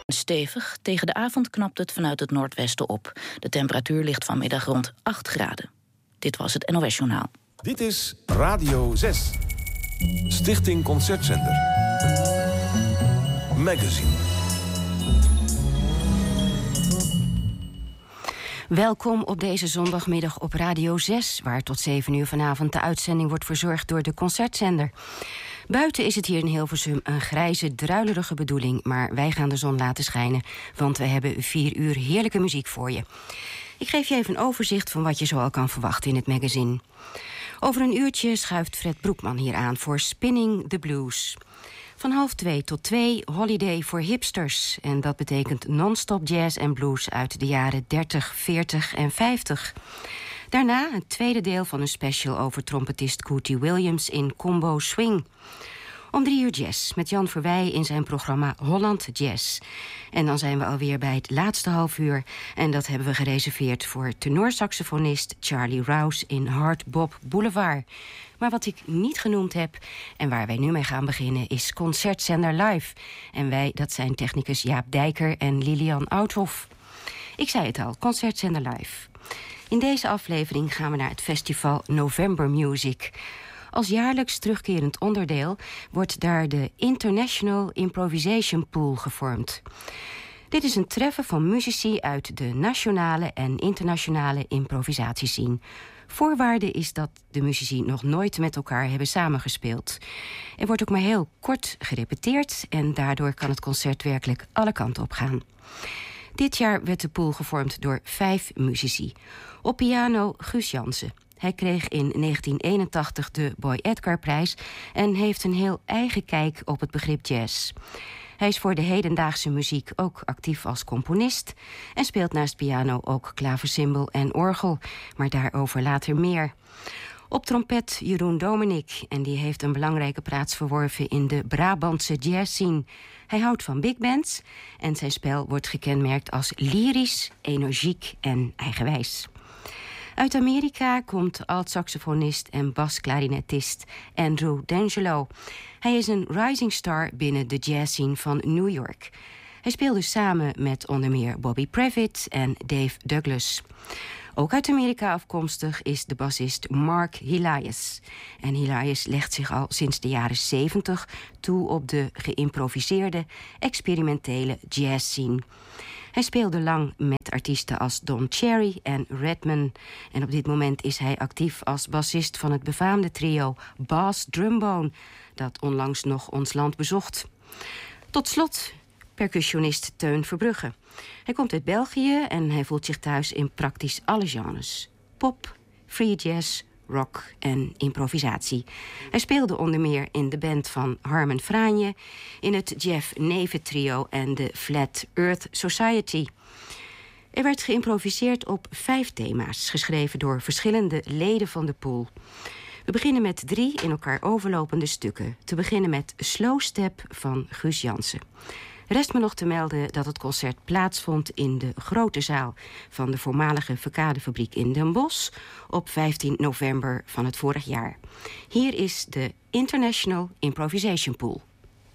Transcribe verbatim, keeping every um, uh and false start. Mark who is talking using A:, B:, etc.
A: Stevig, tegen de avond knapt het vanuit het noordwesten op. De temperatuur ligt vanmiddag rond acht graden. Dit was het N O S-journaal.
B: Dit is Radio zes. Stichting Concertzender. Magazine.
C: Welkom op deze zondagmiddag op Radio zes... waar tot zeven uur vanavond de uitzending wordt verzorgd door de Concertzender. Buiten is het hier in Hilversum een grijze, druilerige bedoeling... maar wij gaan de zon laten schijnen, want we hebben vier uur heerlijke muziek voor je. Ik geef je even een overzicht van wat je zoal kan verwachten in het magazine. Over een uurtje schuift Fred Broekman hier aan voor Spinning the Blues. Van half twee tot twee Holiday voor hipsters. En dat betekent non-stop jazz en blues uit de jaren dertig, veertig en vijftig. Daarna het tweede deel van een special over trompetist Cootie Williams in Combo Swing. Om drie uur jazz met Jan Verwij in zijn programma Holland Jazz. En dan zijn we alweer bij het laatste half uur. En dat hebben we gereserveerd voor tenorsaxofonist Charlie Rouse in Hard Bop Boulevard. Maar wat ik niet genoemd heb, en waar wij nu mee gaan beginnen, is Concertzender Live. En wij, dat zijn technicus Jaap Dijker en Lilian Oudhoff. Ik zei het al, Concertzender Live. In deze aflevering gaan we naar het festival November Music. Als jaarlijks terugkerend onderdeel wordt daar de International Improvisation Pool gevormd. Dit is een treffen van muzici uit de nationale en internationale improvisatiescene. Voorwaarde is dat de muzici nog nooit met elkaar hebben samengespeeld. Er wordt ook maar heel kort gerepeteerd en daardoor kan het concert werkelijk alle kanten op gaan. Dit jaar werd de pool gevormd door vijf muzici. Op piano Guus Jansen. Hij kreeg in negentien eenentachtig de Boy Edgar-prijs en heeft een heel eigen kijk op het begrip jazz. Hij is voor de hedendaagse muziek ook actief als componist en speelt naast piano ook klaversymbal en orgel, maar daarover later meer. Op trompet Jeroen Domenik en die heeft een belangrijke plaats verworven in de Brabantse jazzscene. Hij houdt van big bands en zijn spel wordt gekenmerkt als lyrisch, energiek en eigenwijs. Uit Amerika komt alt-saxofonist en basklarinetist Andrew D'Angelo. Hij is een rising star binnen de jazzscene van New York. Hij speelde samen met onder meer Bobby Previtt en Dave Douglas. Ook uit Amerika afkomstig is de bassist Mark Helias. En Helias legt zich al sinds de jaren zeventig toe op de geïmproviseerde, experimentele jazzscene. Hij speelde lang met artiesten als Don Cherry en Redman. En op dit moment is hij actief als bassist van het befaamde trio Bass Drumbone, dat onlangs nog ons land bezocht. Tot slot percussionist Teun Verbrugge. Hij komt uit België en hij voelt zich thuis in praktisch alle genres. Pop, free jazz, rock en improvisatie. Hij speelde onder meer in de band van Harmen Franje, in het Jeff Neve trio en de Flat Earth Society. Er werd geïmproviseerd op vijf thema's, geschreven door verschillende leden van de pool. We beginnen met drie in elkaar overlopende stukken. Te beginnen met Slow Step van Guus Jansen. Rest me nog te melden dat het concert plaatsvond in de grote zaal van de voormalige Verkadefabriek in Den Bosch op vijftien november van het vorig jaar. Hier is de International Improvisation Pool.